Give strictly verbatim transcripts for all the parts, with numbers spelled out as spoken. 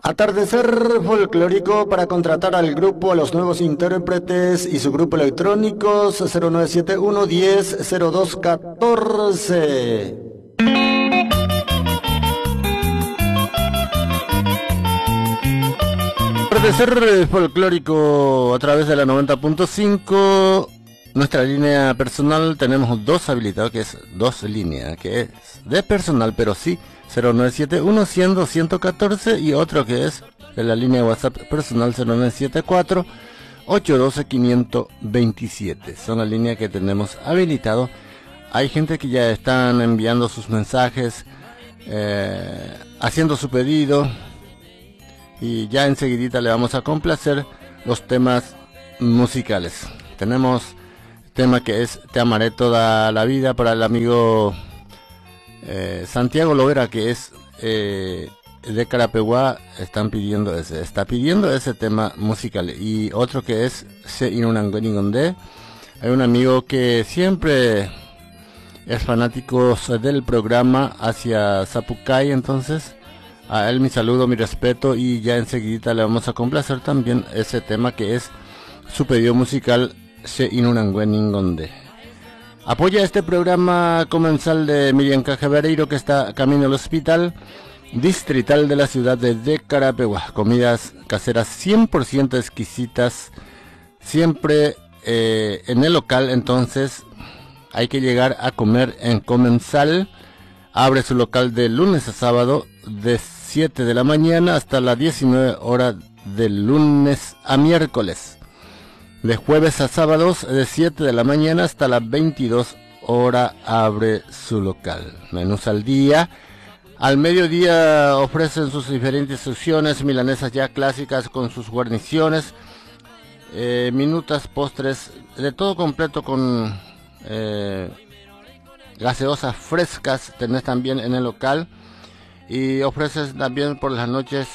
Atardecer folclórico para contratar al grupo a los nuevos intérpretes y su grupo electrónicos cero nueve siete uno diez cero dos catorce. Atardecer folclórico a través de la noventa punto cinco. Nuestra línea personal tenemos dos habilitados, que es dos líneas, que es de personal, pero sí, cero nueve siete uno cien doscientos catorce, y otro que es de la línea de WhatsApp personal cero nueve siete cuatro ocho uno dos quinientos veintisiete. Son las líneas que tenemos habilitado. Hay gente que ya están enviando sus mensajes, eh, haciendo su pedido, y ya enseguidita le vamos a complacer los temas musicales. Tenemos tema que es Te amaré toda la vida para el amigo eh, Santiago Lovera, que es eh, de Carapeguá. Están pidiendo ese, está pidiendo ese tema musical. Y otro que es Se Inunangueningondé. Hay un amigo que siempre es fanático del programa hacia Zapucay, entonces a él mi saludo, mi respeto, y ya enseguida le vamos a complacer también ese tema que es su pedido musical, Se Inunangueningondé. Apoya este programa comensal de Miriam Cajevareiro, que está camino al hospital distrital de la ciudad de Carapeguá. Comidas caseras cien por ciento exquisitas, siempre eh, en el local. Entonces hay que llegar a comer en Comensal. Abre su local de lunes a sábado de siete de la mañana hasta las diecinueve horas de lunes a miércoles. De jueves a sábados de siete de la mañana hasta las veintidós horas abre su local. Menús al día. Al mediodía ofrecen sus diferentes opciones, milanesas ya clásicas con sus guarniciones, eh, minutas, postres, de todo completo con eh, gaseosas frescas tenés también en el local. Y ofreces también por las noches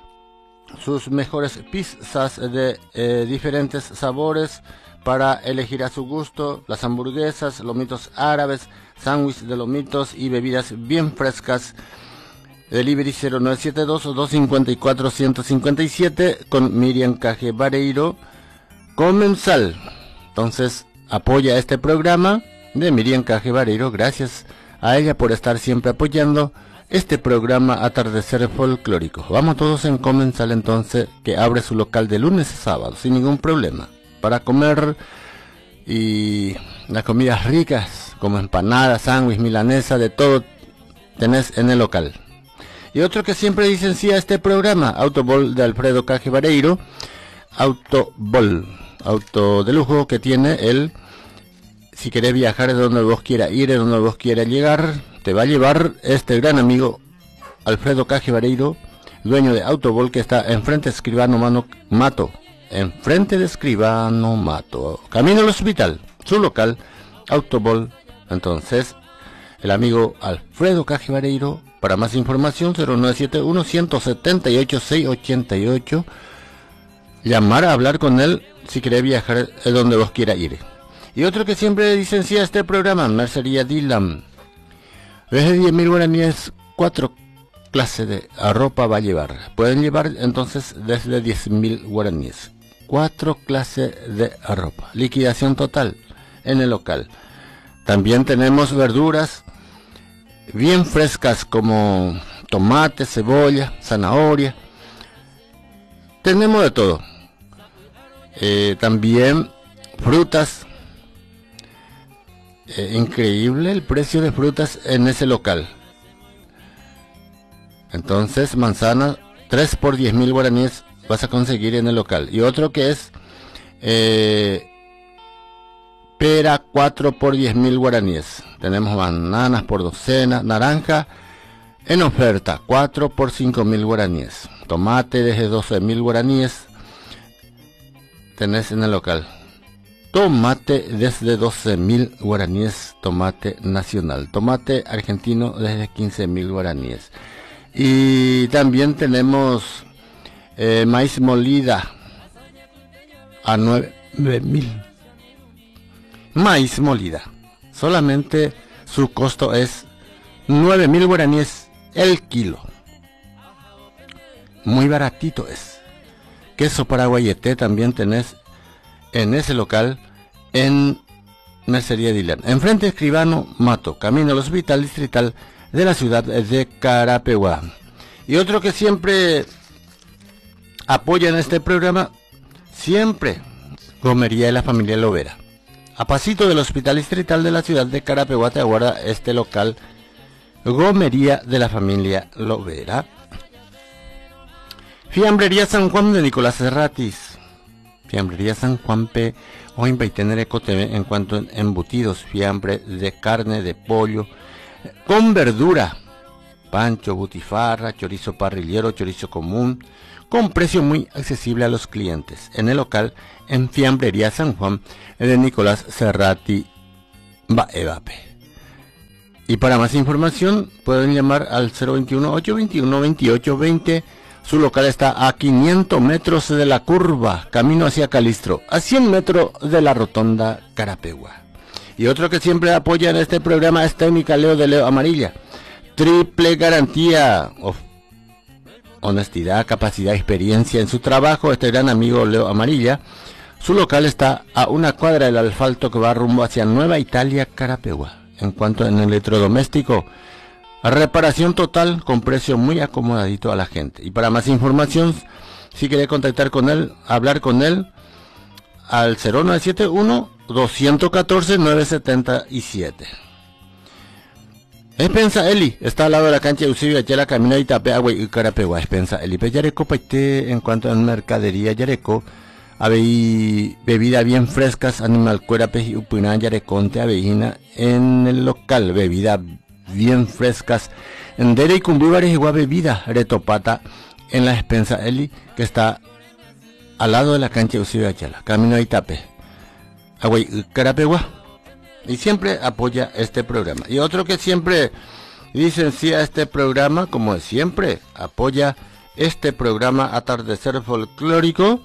sus mejores pizzas de eh, diferentes sabores para elegir a su gusto, las hamburguesas, lomitos árabes, sándwiches de lomitos y bebidas bien frescas. Delivery cero nueve siete dos dos cinco cuatro uno cinco siete con Miriam Cajevareiro Comensal. Entonces apoya este programa de Miriam Cajevareiro. Gracias a ella por estar siempre apoyando este programa Atardecer Folclórico. Vamos todos en Comensal, entonces, que abre su local de lunes a sábado sin ningún problema para comer, y las comidas ricas como empanadas, sándwich, milanesa, de todo tenés en el local. Y otro que siempre dicen sí a este programa, Autobol de Alfredo Cajevareiro. Autobol, auto de lujo que tiene él. Si querés viajar de donde vos quieras ir, de donde vos quieras llegar, te va a llevar este gran amigo Alfredo Cajevareiro, dueño de Autobol, que está enfrente de Escribano Mano, Mato, enfrente de Escribano Mato, camino al hospital, su local, Autobol. Entonces, el amigo Alfredo Cajevareiro, para más información, cero nueve siete uno uno siete ocho seis ocho ocho, llamar a hablar con él si querés viajar de donde vos quieras ir. Y otro que siempre licencia este programa, Mercería Dylan. Desde diez mil guaraníes, cuatro clases de ropa va a llevar. Pueden llevar entonces desde diez mil guaraníes. Cuatro clases de ropa. Liquidación total en el local. También tenemos verduras bien frescas como tomate, cebolla, zanahoria. Tenemos de todo. Eh, también frutas. Eh, increíble el precio de frutas en ese local. Entonces, manzana tres por diez mil guaraníes vas a conseguir en el local. Y otro que es eh, pera cuatro por diez mil guaraníes. Tenemos bananas por docena, naranja en oferta cuatro por cinco mil guaraníes. Tomate desde doce mil guaraníes tenés en el local. Tomate desde doce mil guaraníes, tomate nacional. Tomate argentino desde quince mil guaraníes. Y también tenemos eh, maíz molida a nueve mil. Maíz molida. Solamente su costo es nueve mil guaraníes el kilo. muy baratito es. Queso paraguayete también tenés en ese local, en Mercería Dylan. Enfrente Escribano Mato, camino al hospital distrital de la ciudad de Carapeguá. Y otro que siempre apoya en este programa, siempre, Gomería de la familia Lovera. A pasito del hospital distrital de la ciudad de Carapeguá te aguarda este local, Gomería de la familia Lovera. Fiambrería San Juan de Nicolás Serratis. Fiambrería San Juan P. O Invaitener Eco T V en cuanto a embutidos, fiambre de carne, de pollo, con verdura, pancho, butifarra, chorizo parrillero, chorizo común, con precio muy accesible a los clientes. En el local, en Fiambrería San Juan de Nicolás Serrati Baevape. Y para más información pueden llamar al cero veintiuno, ochocientos veintiuno, veintiocho veinte. Su local está a quinientos metros de la curva, camino hacia Calistro, a cien metros de la rotonda Carapeguá. Y otro que siempre apoya en este programa es Técnica Leo de Leo Amarilla. Triple garantía, of, honestidad, capacidad, experiencia en su trabajo. Este gran amigo Leo Amarilla. Su local está a una cuadra del asfalto que va rumbo hacia Nueva Italia, Carapeguá. En cuanto en electrodoméstico, reparación total con precio muy acomodadito a la gente. Y para más información, si quiere contactar con él, hablar con él al cero nueve siete uno, dos uno cuatro, nueve siete siete. Espensa Eli, está al lado de la cancha de Eusebio Achela, camino de Itapé, Agua y Carapeguá. Espensa Eli, pues Yareco, paite, en cuanto a mercadería Yareco, habéis bebidas bien frescas, animal cuerapes y upina Yareconte, avejina en el local, bebida bien frescas, en Dere y Cumbíbares igual bebida, retopata en la Espensa Eli, que está al lado de la cancha de Eusebio Achela, camino de Itapé, Agua y Carapeguá. Y siempre apoya este programa. Y otro que siempre licencia este programa, como siempre, apoya este programa Atardecer Folclórico,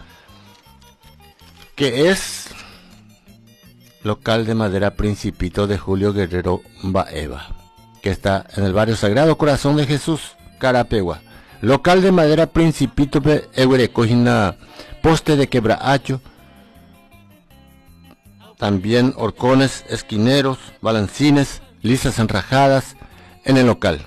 que es local de madera Principito de Julio Guerrero Baeva, que está en el barrio Sagrado Corazón de Jesús, Carapeguá. Local de madera Principito de Eguerecojina, poste de quebrahacho, también horcones, esquineros, balancines, lisas enrajadas en el local.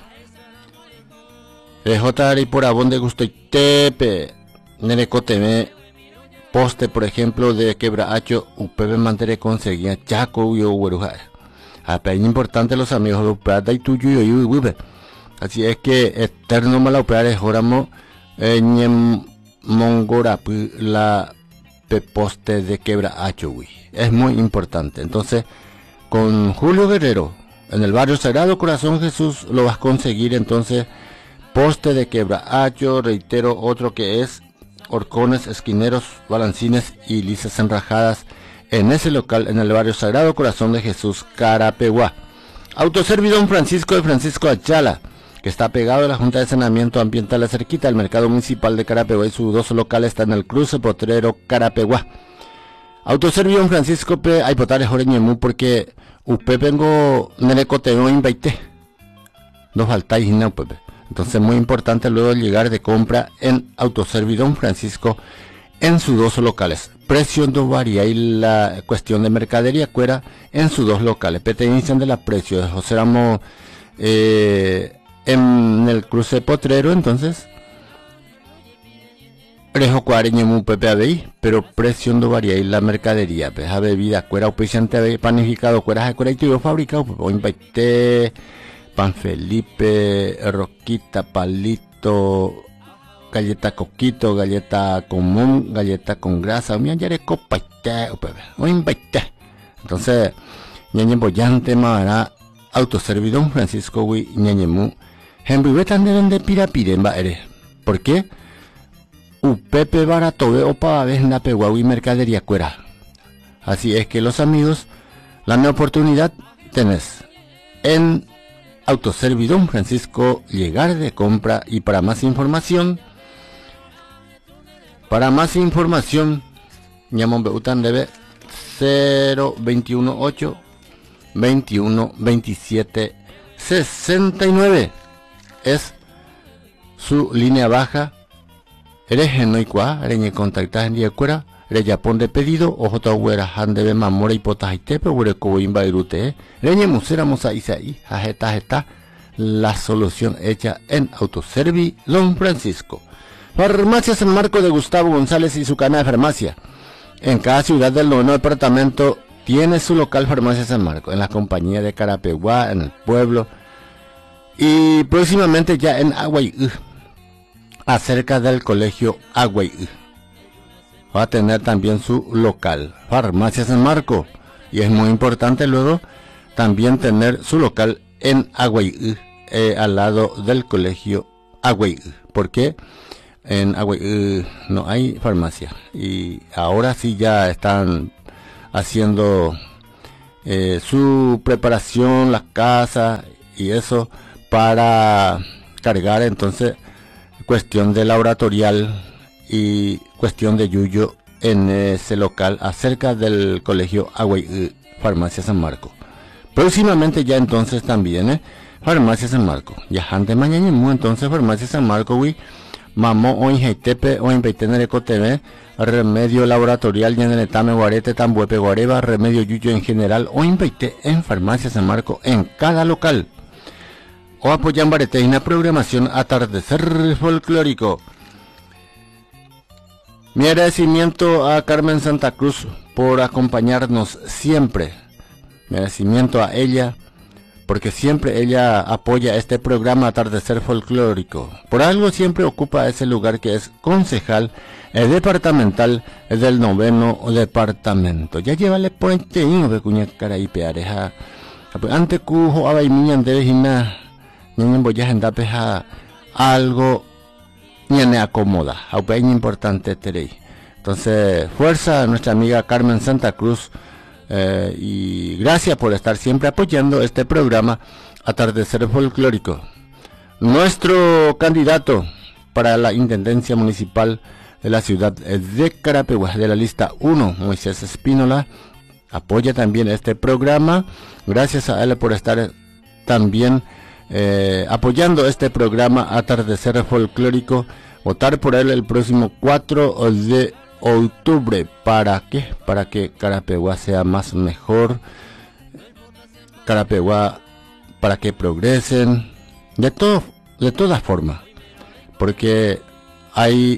J. y por abón de gusto y tepe, nerecoteme, poste por ejemplo de quebrahacho, upebe mantere conseguía chaco y ueruja. Es importante los amigos de Uplata y tuyo y uy. Así es que eterno malaupea es joramo en mongorapu la poste de quebrahacho, uy. Es muy importante. Entonces, con Julio Guerrero, en el barrio Sagrado Corazón Jesús, lo vas a conseguir. Entonces, poste de quebrahacho, reitero, otro que es horcones, esquineros, balancines y lisas enrajadas en ese local, en el barrio Sagrado Corazón de Jesús, Carapeguá. Autoservidón Francisco de Francisco Achala, que está pegado a la Junta de Saneamiento Ambiental cerquita al Mercado Municipal de Carapeguá, y su dos local está en el cruce Potrero Carapeguá. Autoservidón Francisco P. Ay, potales Joreñemú, porque usted vengo nerecoteo invaite. No faltáis na upep. Entonces muy importante luego llegar de compra en Autoservidón Francisco en sus dos locales. Precio no varía y la cuestión de mercadería cuera en sus dos locales. Pertenecen de la precio de José Ramos eh, en el cruce Potrero, entonces Rejo cuareño Pepe Abey, pero precio no varía y la mercadería, pues a bebida, cuera auspiciante Abey, panificado, cuera de cuera y tuyo fabricado, pues hoy invité Pan Felipe, Roquita, Palito, galleta coquito, galleta común, galleta con grasa, mi añare copa o invite. Entonces, ñañe bollante mara autoservidón Francisco Wi ñañemu, hembrive tan de donde pirapire en baere. ¿Por qué? Upepe barato ve opa vez na peguawi mercadería cuera. Así es que los amigos, la nueva oportunidad tenés en Autoservidón Francisco, llegar de compra. Y para más información, para más información, llamón beutan debe cero veintiuno ocho veintiuno veintisiete sesenta y nueve es su línea baja eres no y cuá, reñe contactas en día cuera, re Japón de pedido, ojo ta huera han de mamora y potas y tepe, huere coimba irute, reñe musera musa isaí, ajeta jeta, la solución hecha en Autoservi Don Francisco. Farmacia San Marco de Gustavo González y su cadena de farmacia. En cada ciudad del noveno departamento tiene su local Farmacia San Marco, en la compañía de Carapeguá, en el pueblo, y próximamente ya en Aguayú, acerca del colegio Aguayú. Va a tener también su local, Farmacia San Marco, y es muy importante luego también tener su local en Aguayú, eh, al lado del colegio Aguayú. ¿Por qué? En Aguayú no hay farmacia, y ahora sí ya están haciendo eh, su preparación, las casas y eso, para cargar entonces cuestión de laboratorial y cuestión de yuyo en ese local acerca del colegio Aguayú, Farmacia San Marco. Próximamente ya entonces también eh, Farmacia San Marco, ya antes mañana entonces Farmacia San Marco, güey. Mamó o injetepe o inveitene T V, remedio laboratorial y en el tame guarete tambuepe guareba, remedio yuyo en general o inveite en Farmacia San Marco en cada local. O apoyan barete en la programación Atardecer Folclórico. Mi agradecimiento a Carmen Santa Cruz por acompañarnos siempre. Mi agradecimiento a ella, porque siempre ella apoya este programa Atardecer Folclórico. Por algo siempre ocupa ese lugar que es concejal el departamental del noveno departamento. Ya llévale por este niño de cuña cara y peareja. Ante cujo a vaimiñan de vejina, niña voy a agendar peja algo ni me acomoda. Aunque es importante terei. Entonces, fuerza a nuestra amiga Carmen Santa Cruz. Eh, y gracias por estar siempre apoyando este programa Atardecer Folclórico. Nuestro candidato para la Intendencia Municipal de la ciudad de Carapeguá, de la lista uno, Moisés Espínola, apoya también este programa. Gracias a él por estar también eh, apoyando este programa Atardecer Folclórico. Votar por él el próximo cuatro de octubre. ¿Para qué? Para que Carapeguá sea más mejor. Carapeguá, para que progresen. De todo, de todas formas. Porque hay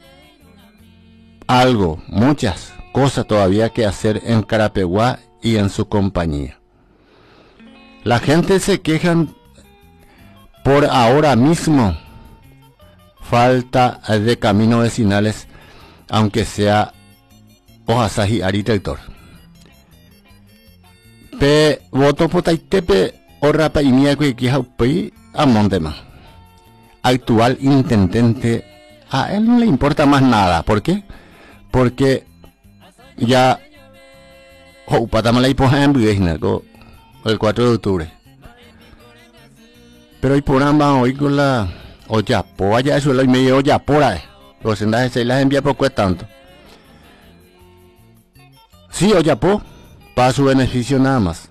algo, muchas cosas todavía que hacer en Carapeguá y en su compañía. La gente se quejan por ahora mismo. Falta de caminos vecinales, aunque sea Oasaji Aritetor. Pe voto potaitepe o rapa y mía que quijaupi a Montema. Actual intendente, a él no le importa más nada. ¿Por qué? Porque ya Houpatama y poja en el cuatro de octubre. Pero hoy por ambas hoy con la Oyapo, allá eso lo medio Oyapora. Los enlaces se las envía por qué tanto. Sí, Oyapo, para su beneficio nada más.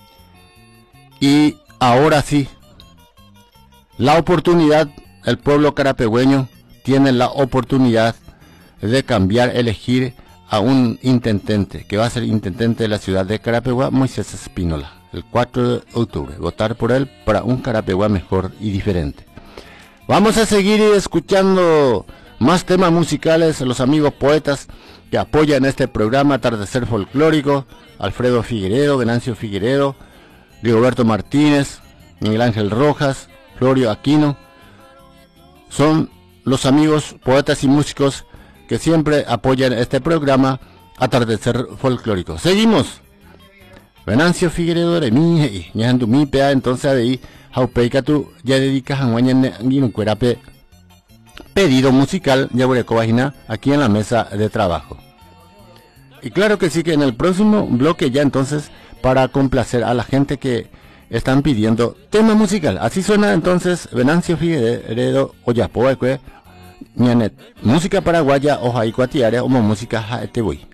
Y ahora sí, la oportunidad, el pueblo carapegüeño tiene la oportunidad de cambiar, elegir a un intendente, que va a ser intendente de la ciudad de Carapeguá, Moisés Espínola, el cuatro de octubre. Votar por él para un Carapeguá mejor y diferente. Vamos a seguir escuchando más temas musicales, los amigos poetas que apoyan este programa Atardecer Folclórico: Alfredo Figueredo, Venancio Figueredo, Rigoberto Martínez, Miguel Ángel Rojas, Florio Aquino. Son los amigos poetas y músicos que siempre apoyan este programa Atardecer Folclórico. Seguimos. Venancio Figueredo de mi ñandu mi pea entonces ahí Jaupeika tú ya dedicas a un cuerape pedido musical ya voy a aquí en la mesa de trabajo. Y claro que sí, que en el próximo bloque ya entonces, para complacer a la gente que están pidiendo tema musical. Así suena entonces Venancio Figueredo Oyapoe, música paraguaya o jaicuatiaria o música jaeteboy.